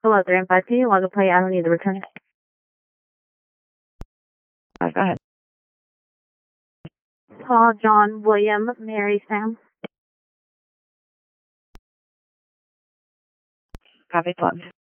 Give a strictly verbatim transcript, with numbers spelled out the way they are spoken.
Hello, three and five P. Log a play. I don't need the return. All right, go ahead. Paul, John, William, Mary, Sam. Copy, plugged.